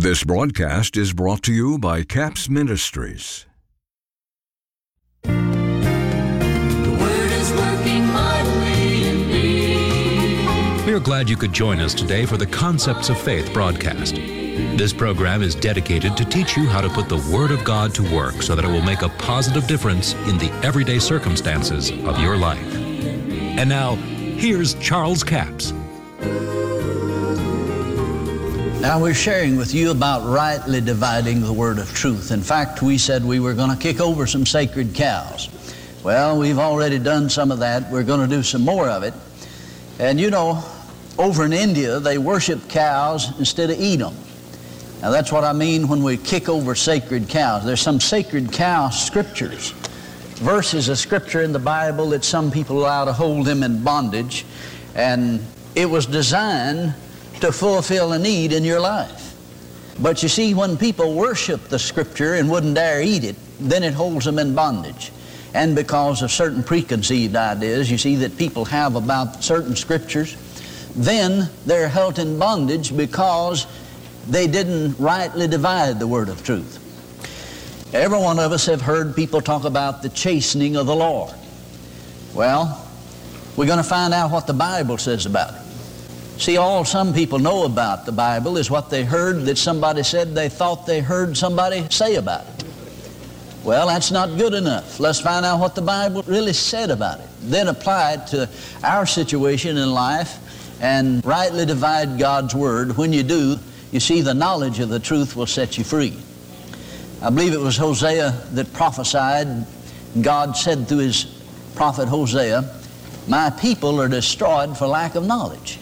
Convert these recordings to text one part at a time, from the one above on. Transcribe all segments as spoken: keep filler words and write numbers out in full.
This broadcast is brought to you by Capps Ministries. The Word is working mightily in me. We are glad you could join us today for the Concepts of Faith broadcast. This program is dedicated to teach you how to put the Word of God to work so that it will make a positive difference in the everyday circumstances of your life. And now, here's Charles Capps. Now we're sharing with you about rightly dividing the word of truth. In fact, we said we were going to kick over some sacred cows. Well, we've already done some of that. We're going to do some more of it. And you know, over in India, they worship cows instead of eat them. Now that's what I mean when we kick over sacred cows. There's some sacred cow scriptures, verses of scripture in the Bible that some people allow to hold them in bondage. And it was designed to fulfill a need in your life. But you see, when people worship the scripture and wouldn't dare eat it, then it holds them in bondage. And because of certain preconceived ideas, you see, that people have about certain scriptures, then they're held in bondage because they didn't rightly divide the word of truth. Every one of us have heard people talk about the chastening of the Lord. Well, we're going to find out what the Bible says about it. See, all some people know about the Bible is what they heard that somebody said they thought they heard somebody say about it. Well, that's not good enough. Let's find out what the Bible really said about it. Then apply it to our situation in life and rightly divide God's Word. When you do, you see, the knowledge of the truth will set you free. I believe it was Hosea that prophesied. God said through his prophet Hosea, "My people are destroyed for lack of knowledge."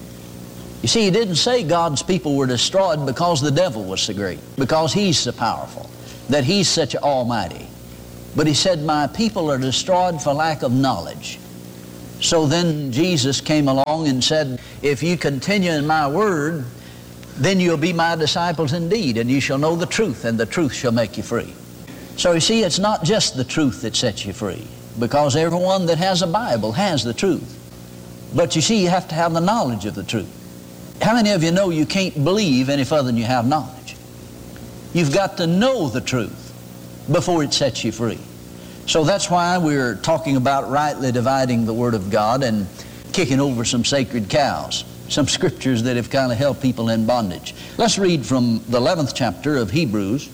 You see, he didn't say God's people were destroyed because the devil was so great, because he's so powerful, that he's such almighty. But he said, "My people are destroyed for lack of knowledge." So then Jesus came along and said, "If you continue in my word, then you'll be my disciples indeed, and you shall know the truth, and the truth shall make you free." So you see, it's not just the truth that sets you free, because everyone that has a Bible has the truth. But you see, you have to have the knowledge of the truth. How many of you know you can't believe any further than you have knowledge? You've got to know the truth before it sets you free. So that's why we're talking about rightly dividing the Word of God and kicking over some sacred cows, some scriptures that have kind of held people in bondage. Let's read from the eleventh chapter of Hebrews,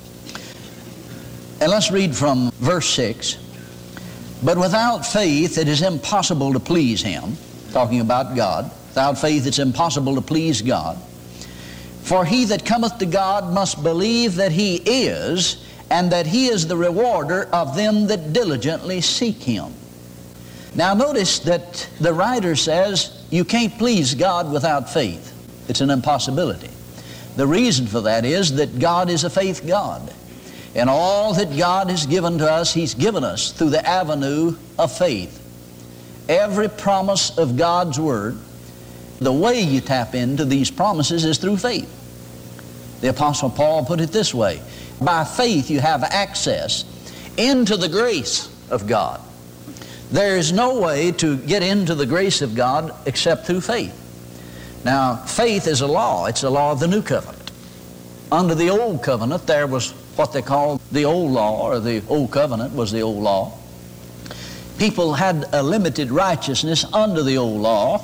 and let's read from verse six. "But without faith it is impossible to please Him," talking about God. Without faith it's impossible to please God. "For he that cometh to God must believe that He is, and that He is the rewarder of them that diligently seek Him." Now notice that the writer says you can't please God without faith. It's an impossibility. The reason for that is that God is a faith God. And all that God has given to us, He's given us through the avenue of faith. Every promise of God's Word, the way you tap into these promises is through faith. The Apostle Paul put it this way: by faith you have access into the grace of God. There is no way to get into the grace of God except through faith. Now, faith is a law. It's a law of the new covenant. Under the old covenant, there was what they called the old law, or the old covenant was the old law. People had a limited righteousness under the old law,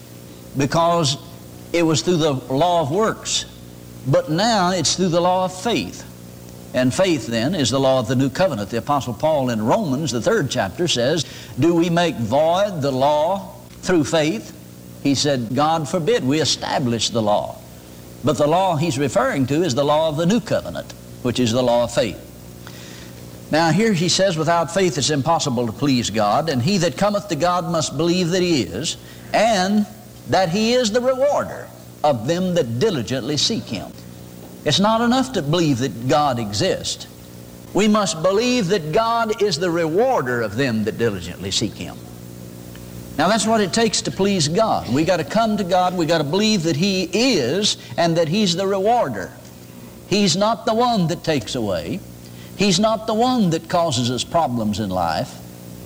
because it was through the law of works. But now it's through the law of faith. And faith then is the law of the new covenant. The Apostle Paul in Romans, the third chapter, says, "Do we make void the law through faith?" He said, "God forbid, we establish the law." But the law he's referring to is the law of the new covenant, which is the law of faith. Now here he says, "Without faith it's impossible to please God, and he that cometh to God must believe that He is, and that He is the rewarder of them that diligently seek Him." It's not enough to believe that God exists. We must believe that God is the rewarder of them that diligently seek Him. Now that's what it takes to please God. We got to come to God, we got to believe that He is, and that He's the rewarder. He's not the one that takes away. He's not the one that causes us problems in life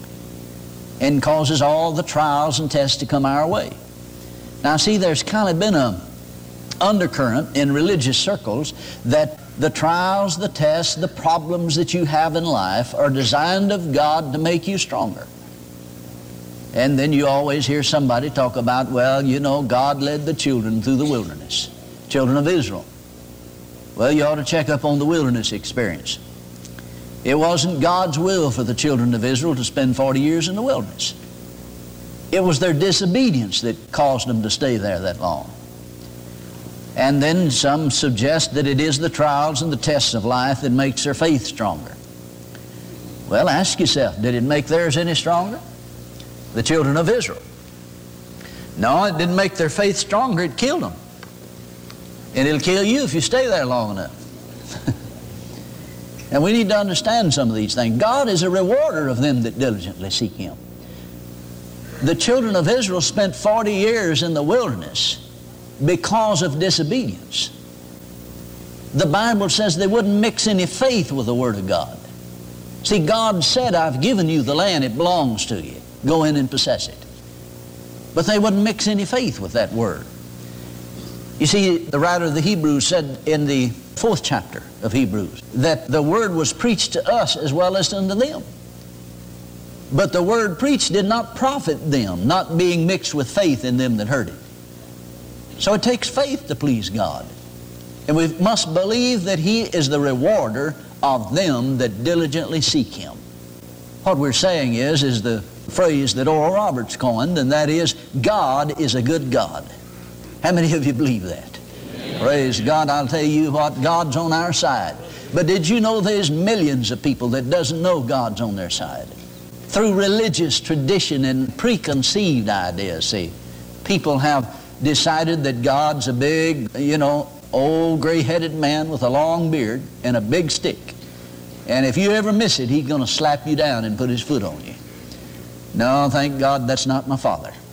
and causes all the trials and tests to come our way. Now see, there's kind of been a, undercurrent in religious circles that the trials, the tests, the problems that you have in life are designed of God to make you stronger. And then you always hear somebody talk about, well, you know, God led the children through the wilderness, children of Israel. Well, you ought to check up on the wilderness experience. It wasn't God's will for the children of Israel to spend forty years in the wilderness. It was their disobedience that caused them to stay there that long. And then some suggest that it is the trials and the tests of life that makes their faith stronger. Well, ask yourself, did it make theirs any stronger? The children of Israel. No, it didn't make their faith stronger, it killed them. And it'll kill you if you stay there long enough. And we need to understand some of these things. God is a rewarder of them that diligently seek Him. The children of Israel spent forty years in the wilderness because of disobedience. The Bible says they wouldn't mix any faith with the Word of God. See, God said, I've given you the land, it belongs to you. Go in and possess it. But they wouldn't mix any faith with that Word. You see, the writer of the Hebrews said in the fourth chapter of Hebrews that the Word was preached to us as well as unto them. But the Word preached did not profit them, not being mixed with faith in them that heard it. So it takes faith to please God. And we must believe that He is the rewarder of them that diligently seek Him. What we're saying is, is the phrase that Oral Roberts coined, and that is, God is a good God. How many of you believe that? Amen. Praise God. I'll tell you what, God's on our side. But did you know there's millions of people that doesn't know God's on their side? Through religious tradition and preconceived ideas, see, people have decided that God's a big, you know, old gray-headed man with a long beard and a big stick. And if you ever miss it, He's going to slap you down and put His foot on you. No, thank God that's not my Father.